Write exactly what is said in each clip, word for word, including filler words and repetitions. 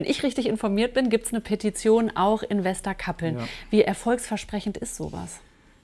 Wenn ich richtig informiert bin, gibt es eine Petition auch in Westerkappeln. Ja. Wie erfolgsversprechend ist sowas?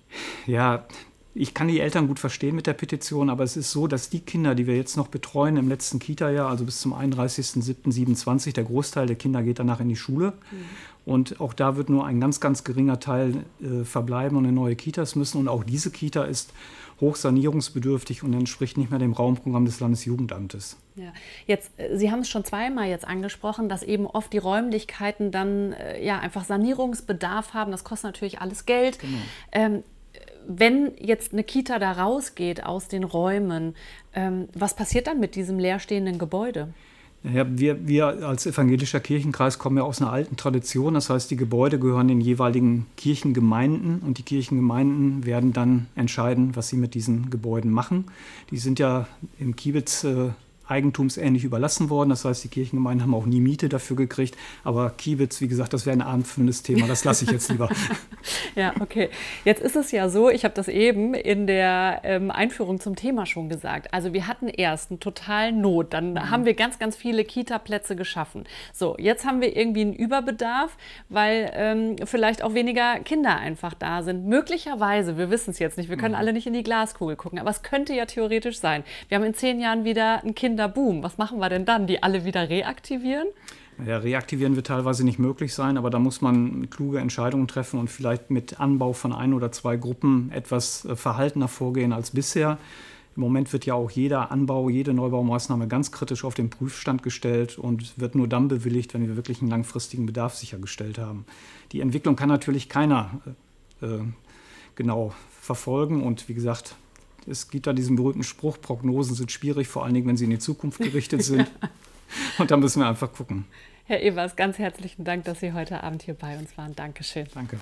Ja, ich kann die Eltern gut verstehen mit der Petition, aber es ist so, dass die Kinder, die wir jetzt noch betreuen im letzten Kita-Jahr, also bis zum einunddreißigsten siebten siebenundzwanzig, der Großteil der Kinder geht danach in die Schule. Mhm. Und auch da wird nur ein ganz, ganz geringer Teil äh, verbleiben und in neue Kitas müssen. Und auch diese Kita ist hochsanierungsbedürftig und entspricht nicht mehr dem Raumprogramm des Landesjugendamtes. Ja. Jetzt, Sie haben es schon zweimal jetzt angesprochen, dass eben oft die Räumlichkeiten dann äh, ja, einfach Sanierungsbedarf haben. Das kostet natürlich alles Geld. Genau. Ähm, wenn jetzt eine Kita da rausgeht aus den Räumen, ähm, was passiert dann mit diesem leerstehenden Gebäude? Ja, wir, wir als evangelischer Kirchenkreis kommen ja aus einer alten Tradition. Das heißt, die Gebäude gehören den jeweiligen Kirchengemeinden und die Kirchengemeinden werden dann entscheiden, was sie mit diesen Gebäuden machen. Die sind ja im Kiebitz äh, eigentumsähnlich überlassen worden. Das heißt, die Kirchengemeinden haben auch nie Miete dafür gekriegt. Aber Kiebitz, wie gesagt, das wäre ein abendfüllendes Thema. Das lasse ich jetzt lieber. Ja, okay. Jetzt ist es ja so, ich habe das eben in der ähm, Einführung zum Thema schon gesagt. Also wir hatten erst einen totalen Not. Dann mhm. haben wir ganz, ganz viele Kita-Plätze geschaffen. So, jetzt haben wir irgendwie einen Überbedarf, weil ähm, vielleicht auch weniger Kinder einfach da sind. Möglicherweise, wir wissen es jetzt nicht, wir können mhm. alle nicht in die Glaskugel gucken, aber es könnte ja theoretisch sein. Wir haben in zehn Jahren wieder ein Kind Boom. Was machen wir denn dann? Die alle wieder reaktivieren? Ja, reaktivieren wird teilweise nicht möglich sein, aber da muss man kluge Entscheidungen treffen und vielleicht mit Anbau von ein oder zwei Gruppen etwas verhaltener vorgehen als bisher. Im Moment wird ja auch jeder Anbau, jede Neubaumaßnahme ganz kritisch auf den Prüfstand gestellt und wird nur dann bewilligt, wenn wir wirklich einen langfristigen Bedarf sichergestellt haben. Die Entwicklung kann natürlich keiner äh, genau verfolgen und wie gesagt, es gibt da diesen berühmten Spruch, Prognosen sind schwierig, vor allen Dingen, wenn sie in die Zukunft gerichtet sind. Ja. Und da müssen wir einfach gucken. Herr Evers, ganz herzlichen Dank, dass Sie heute Abend hier bei uns waren. Dankeschön. Danke.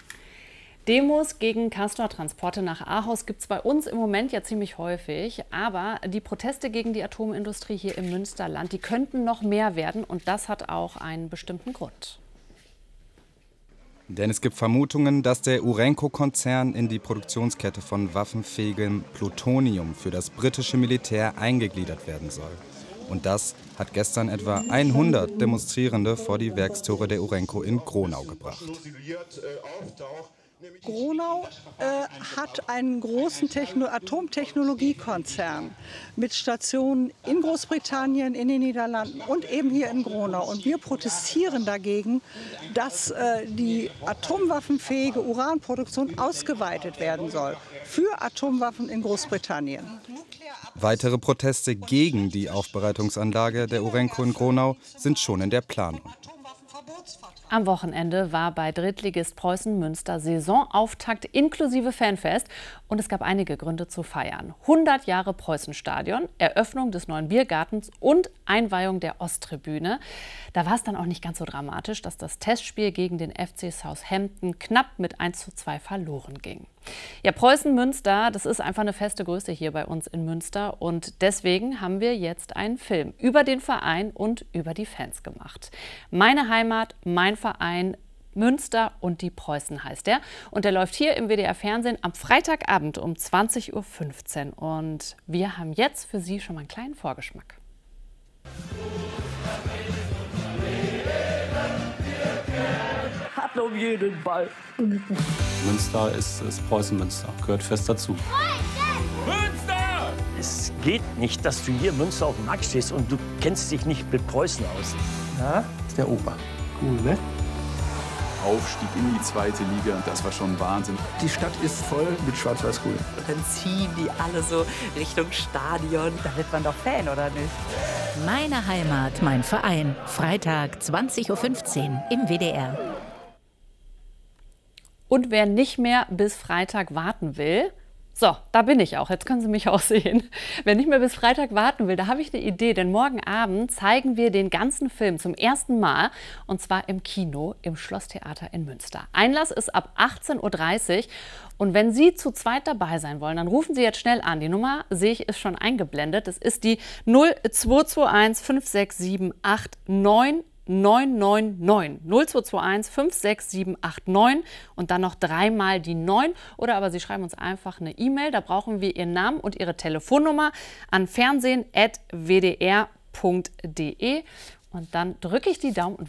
Demos gegen Castor-Transporte nach Ahaus gibt es bei uns im Moment ja ziemlich häufig. Aber die Proteste gegen die Atomindustrie hier im Münsterland, die könnten noch mehr werden. Und das hat auch einen bestimmten Grund. Denn es gibt Vermutungen, dass der Urenco-Konzern in die Produktionskette von waffenfähigem Plutonium für das britische Militär eingegliedert werden soll. Und das hat gestern etwa hundert Demonstrierende vor die Werkstore der Urenco in Gronau gebracht. Gronau äh, hat einen großen Techno- Atomtechnologiekonzern mit Stationen in Großbritannien, in den Niederlanden und eben hier in Gronau. Und wir protestieren dagegen, dass äh, die atomwaffenfähige Uranproduktion ausgeweitet werden soll für Atomwaffen in Großbritannien. Weitere Proteste gegen die Aufbereitungsanlage der Urenco in Gronau sind schon in der Planung. Am Wochenende war bei Drittligist Preußen Münster Saisonauftakt inklusive Fanfest und es gab einige Gründe zu feiern. hundert Jahre Preußenstadion, Eröffnung des neuen Biergartens und Einweihung der Osttribüne. Da war es dann auch nicht ganz so dramatisch, dass das Testspiel gegen den F C Southampton knapp mit eins zu zwei verloren ging. Ja, Preußen Münster, das ist einfach eine feste Größe hier bei uns in Münster und deswegen haben wir jetzt einen Film über den Verein und über die Fans gemacht. Meine Heimat, mein Verein, Münster und die Preußen heißt der. Und der läuft hier im W D R-Fernsehen am Freitagabend um zwanzig Uhr fünfzehn. Und wir haben jetzt für Sie schon mal einen kleinen Vorgeschmack. Hat um jeden Ball. Münster ist, ist Preußen-Münster, gehört fest dazu. Münster! Es geht nicht, dass du hier Münster auf dem Markt stehst und du kennst dich nicht mit Preußen aus. Ja, ist der Opa. Cool, ne? Aufstieg in die zweite Liga, das war schon Wahnsinn. Die Stadt ist voll mit Schwarz-Weiß-Grün. Und dann ziehen die alle so Richtung Stadion. Da wird man doch Fan, oder nicht? Meine Heimat, mein Verein. Freitag, zwanzig Uhr fünfzehn im W D R. Und wer nicht mehr bis Freitag warten will, so, da bin ich auch. Jetzt können Sie mich auch sehen. Wer nicht mehr bis Freitag warten will, da habe ich eine Idee. Denn morgen Abend zeigen wir den ganzen Film zum ersten Mal. Und zwar im Kino im Schlosstheater in Münster. Einlass ist ab achtzehn Uhr dreißig. Und wenn Sie zu zweit dabei sein wollen, dann rufen Sie jetzt schnell an. Die Nummer, sehe ich, ist schon eingeblendet. Das ist die null zwei zwei eins fünf sechs sieben acht neun neun neun neun. null zwei zwei eins fünf sechs sieben acht neun und dann noch dreimal die neun. Oder aber Sie schreiben uns einfach eine E-Mail. Da brauchen wir Ihren Namen und Ihre Telefonnummer an fernsehen at w d r punkt d e. Und dann drücke ich die Daumen und